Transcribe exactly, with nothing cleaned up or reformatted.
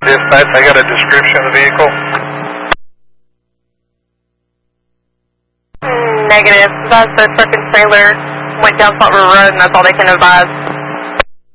Dispatch, I got a description of the vehicle. Negative. That's the truck and trailer went down Salt River Road, and that's all they can advise.